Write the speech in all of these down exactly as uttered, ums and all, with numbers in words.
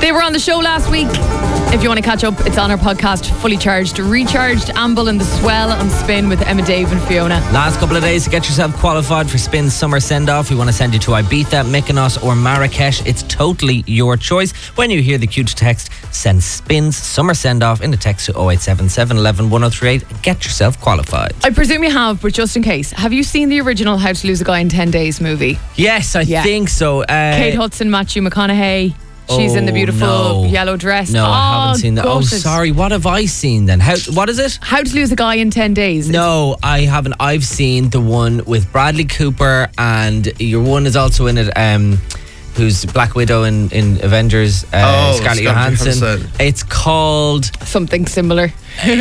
They were on the show last week. If you want to catch up, it's on our podcast, Fully Charged, Recharged, Amble and the Swell on Spin with Emma, Dave and Fiona. Last couple of days to get yourself qualified for Spin's summer send-off. We want to send you to Ibiza, Mykonos or Marrakesh. It's totally your choice. When you hear the cue to text, send Spin's summer send-off in the text to oh eight seven seven, one one, one oh three eight and get yourself qualified. I presume you have, but just in case, have you seen the original How to Lose a Guy in ten days movie? Yes, I Yeah. think so. Uh, Kate Hudson, Matthew McConaughey. She's in the beautiful no. yellow dress. No, oh, I haven't seen that. Oh, gutted. sorry. What have I seen then? How? What is it? How to Lose a Guy in ten days. No, I haven't. I've seen the one with Bradley Cooper, and your one is also in it. Um, who's Black Widow in, in Avengers? Uh, Oh, Scarlett Scarlett Johansson. Johansson. It's called. Something similar.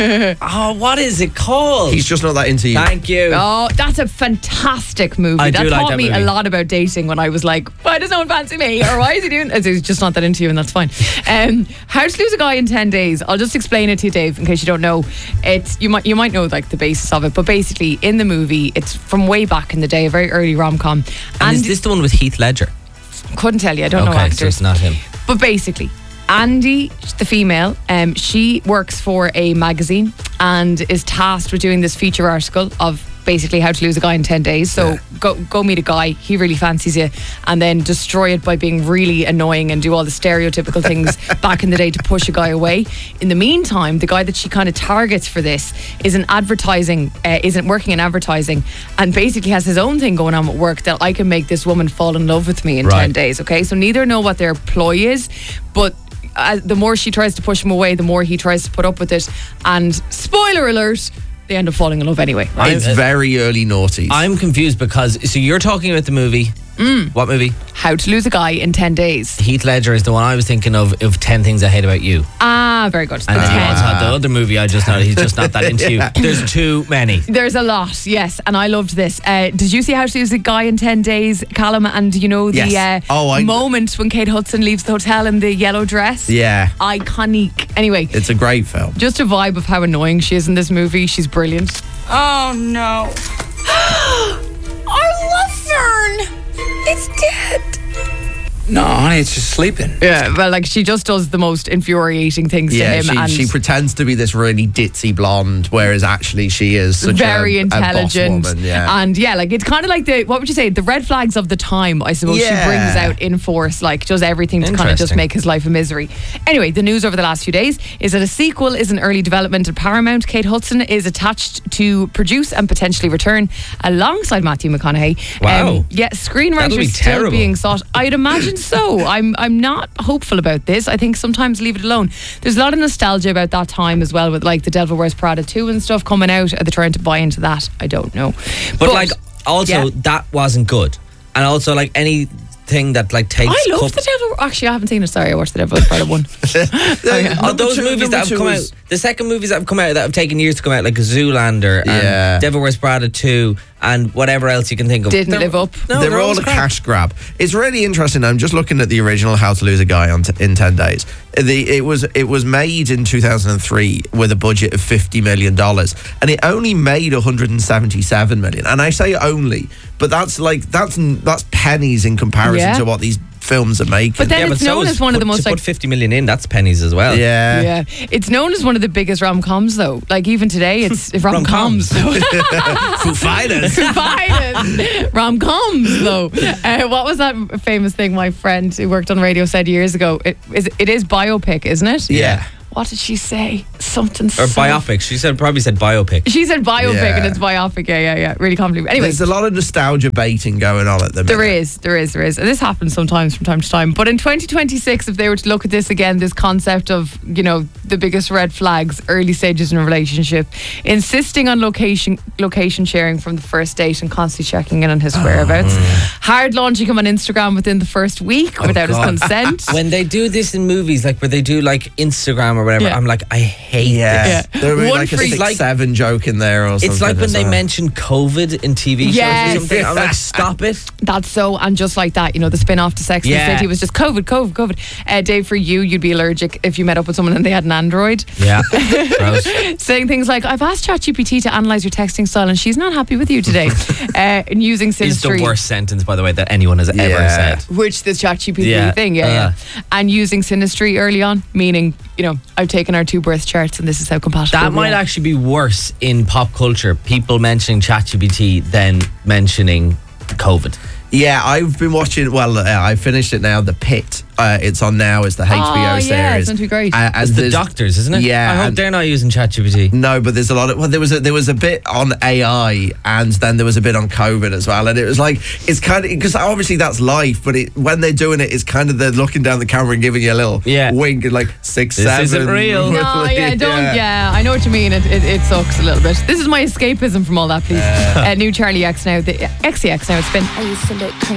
Oh, what is it called? He's just not that into you. Thank you. Oh, that's a fantastic movie. I that do like taught that me movie. a lot about dating when I was like, why does no one fancy me? Or why is he doing? He's just not that into you, and that's fine. Um, How to Lose a Guy in ten days. I'll just explain it to you, Dave, in case you don't know. It's you might you might know like the basis of it, but basically in the movie, it's from way back in the day, a very early rom com. And is this the one with Heath Ledger? Couldn't tell you. I don't know Okay, actors. so it's not him. But basically, Andy, the female, um, she works for a magazine and is tasked with doing this feature article of basically how to lose a guy in ten days. So Yeah. go go meet a guy, he really fancies you, and then destroy it by being really annoying and do all the stereotypical things back in the day to push a guy away. In the meantime, the guy that she kind of targets for this is an advertising, uh, isn't working in advertising, and basically has his own thing going on at work that I can make this woman fall in love with me in Right. ten days. Okay, so neither know what their ploy is, but uh, the more she tries to push him away, the more he tries to put up with it. And spoiler alert, they end up falling in love anyway. It's very early noughties. I'm confused because so you're talking about the movie. Mm. What movie? How to Lose a Guy in ten days. Heath Ledger is the one I was thinking of. Of ten Things I Hate About You. Ah, very good. The And he ten. also had the other movie. I just know he's just not that into you. There's too many. There's a lot, yes, and I loved this. Uh, did you see How to Lose a Guy in ten days, Callum? And you know the Yes. uh, Oh, I- moment when Kate Hudson leaves the hotel in the yellow dress? yeah, Iconic. Anyway, it's a great film. just a vibe of how annoying she is in this movie. She's brilliant. Oh no. Our love fern! It's dead! No, honey, it's just sleeping. Yeah, well, like she just does the most infuriating things Yeah, to him, she, and she pretends to be this really ditzy blonde, whereas actually she is such very a, intelligent. a boss woman. Yeah. And yeah, like it's kind of like the, what would you say, the red flags of the time, I suppose. Yeah. She brings out in force, like does everything to kind of just Interesting. make his life a misery. Anyway, the news over the last few days is that a sequel is in early development at Paramount. Kate Hudson is attached to produce and potentially return alongside Matthew McConaughey. Wow. yeah, That'll screenwriters be still terrible. being sought. I'd imagine so. I'm I'm not hopeful about this. I think sometimes leave it alone. There's a lot of nostalgia about that time as well, with like The Devil Wears Prada two and stuff coming out. Are they trying to buy into that? I don't know. But, like, also yeah. that wasn't good, and also like anything that like takes. I love coup- The Devil. Actually, I haven't seen it. Sorry, I watched The Devil Wears Prada one. Oh, yeah. Oh, those two- movies number that have two come was- out, the second movies that have come out that have taken years to come out, like Zoolander and Yeah. Devil Wears Prada two and whatever else you can think of, Didn't They're- live up. No, they're all a crap. cash grab. It's really interesting. I'm just looking at the original How to Lose a Guy on t- in ten days. The it was it was made in two thousand three with a budget of fifty million dollars, and it only made one hundred seventy-seven million. And I say only, but that's like that's that's pennies in comparison Yeah. to what these films are making. But then Yeah, it's but so known is as one of put- the most to like. put fifty million in. That's pennies as well. yeah. Yeah, it's known as one of the biggest rom coms though. Like even today, it's rom coms. Foo Fighters. Rom coms though. Uh, what was that famous thing my friend who worked on radio said years ago? It is it is biopic, isn't it? Yeah. What did she say? Something Or so- biopic. She said probably said biopic. She said biopic Yeah. and it's biopic. Yeah, yeah, yeah. Really complicated. Anyway, There's a lot of nostalgia baiting going on at the minute. there is, there is, there is. And this happens sometimes from time to time. But in twenty twenty-six, if they were to look at this again, this concept of, you know, the biggest red flags, early stages in a relationship, insisting on location location sharing from the first date and constantly checking in on his whereabouts, hard launching him on Instagram within the first week without his God. consent. When they do this in movies, like where they do like Instagram or whatever, Yeah. I'm like, I hate hate Yeah, this. there would be One like a for- six like- seven joke in there or something. It's like when as they well. mention COVID in T V shows Yes. or something. I'm like, stop it. That's so, and just like that, you know, the spin off to Sex and Yeah. the City was just COVID, COVID, COVID. Uh, Dave, for you, you'd be allergic if you met up with someone and they had an Android. Yeah. Gross. Saying things like, I've asked ChatGPT to analyse your texting style and she's not happy with you today. uh, and using Is the Sinistry. worst sentence, by the way, that anyone has ever Yeah. said. Which the ChatGPT Yeah. thing, yeah, Uh. yeah. And using Sinistry early on, meaning, you know, I've taken our two birth charts and this is how compatible That we might are. actually be worse in pop culture. People mentioning ChatGPT than mentioning COVID. Yeah, I've been watching. Well, uh, I finished it now. The Pit. Uh, it's on now. It's the H B O Oh, yeah, series. it's meant to be great. Uh, and It's the there's- doctors, isn't it? Yeah, I hope and- they're not using ChatGPT. No, but there's a lot of. Well, there was a there was a bit on A I, and then there was a bit on COVID as well, and it was like it's kind of because obviously that's life, but it, when they're doing it, it's kind of they're looking down the camera and giving you a little Yeah. wink and like six This seven. isn't real. No, yeah, don't. Yeah. I know what you mean. It, it it sucks a little bit. This is my escapism from all that, please. Uh, new Charlie X now, the X E X now. It's been. I used to look clean.